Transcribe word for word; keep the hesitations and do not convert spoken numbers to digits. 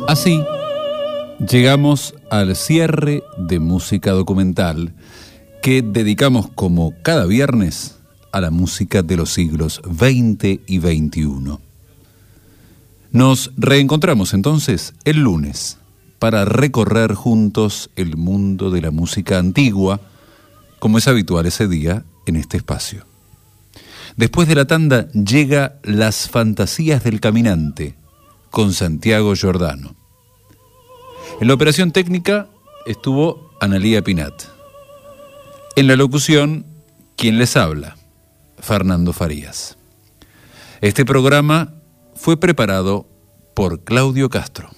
Así, llegamos al cierre de música documental que dedicamos como cada viernes a la música de los siglos veinte y veintiuno. Nos reencontramos entonces el lunes para recorrer juntos el mundo de la música antigua, como es habitual ese día en este espacio. Después de la tanda llega Las Fantasías del Caminante con Santiago Giordano. En la operación técnica estuvo Analía Pinat. En la locución, ¿quién les habla? Fernando Farías. Este programa fue preparado por Claudio Castro.